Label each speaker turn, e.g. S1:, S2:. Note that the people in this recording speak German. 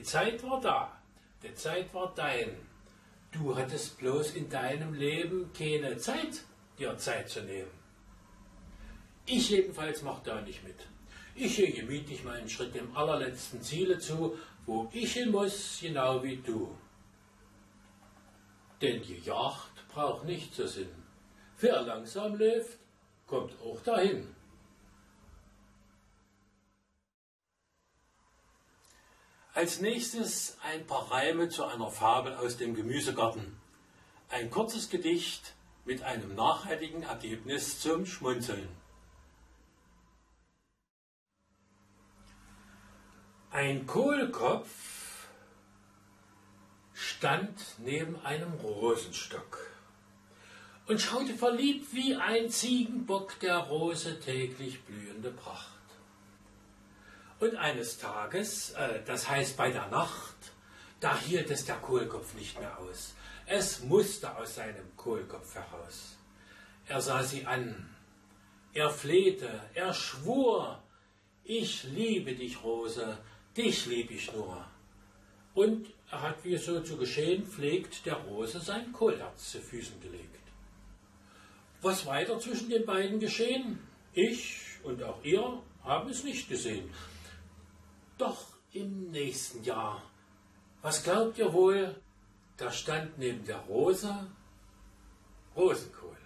S1: Die Zeit war da, die Zeit war dein. Du hattest bloß in deinem Leben keine Zeit, dir Zeit zu nehmen. Ich jedenfalls mach da nicht mit. Ich gehe gemütlich meinen Schritt dem allerletzten Ziele zu, wo ich hin muss, genau wie du. Denn die Jagd braucht nicht so Sinn. Wer langsam läuft, kommt auch dahin. Als nächstes ein paar Reime zu einer Fabel aus dem Gemüsegarten. Ein kurzes Gedicht mit einem nachhaltigen Ergebnis zum Schmunzeln. Ein Kohlkopf stand neben einem Rosenstock und schaute verliebt wie ein Ziegenbock der Rose täglich blühende Pracht. Und eines Tages, das heißt bei der Nacht, da hielt es der Kohlkopf nicht mehr aus. Es musste aus seinem Kohlkopf heraus. Er sah sie an, er flehte, er schwur, ich liebe dich, Rose, dich lieb ich nur. Und er hat, wie es so zu geschehen pflegt, der Rose sein Kohlherz zu Füßen gelegt. Was weiter zwischen den beiden geschehen? Ich und auch ihr haben es nicht gesehen. Doch im nächsten Jahr, was glaubt ihr wohl, da stand neben der Rose Rosenkohl.